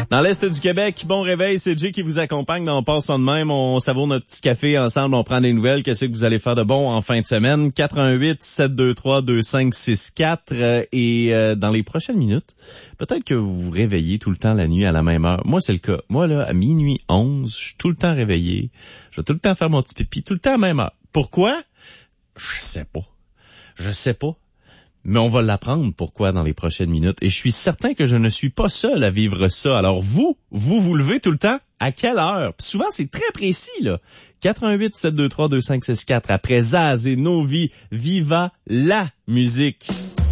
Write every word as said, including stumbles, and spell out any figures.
Dans l'Est du Québec, bon réveil, c'est Jay qui vous accompagne dans On passe en de même. On savoure notre petit café ensemble, on prend des nouvelles. Qu'est-ce que vous allez faire de bon en fin de semaine? quatre un huit, sept deux trois, deux cinq six quatre. Euh, et euh, dans les prochaines minutes, peut-être que vous vous réveillez tout le temps la nuit à la même heure. Moi, c'est le cas. Moi, là, à minuit onze, je suis tout le temps réveillé. Je vais tout le temps faire mon petit pipi, tout le temps à la même heure. Pourquoi? Je sais pas. Je sais pas. Mais on va l'apprendre pourquoi dans les prochaines minutes. Et je suis certain que je ne suis pas seul à vivre ça. Alors vous, vous vous levez tout le temps? À quelle heure? Puis souvent, c'est très précis, là. quatre un huit, sept deux trois, deux cinq six quatre. Après Zaz et Novi, Viva la musique.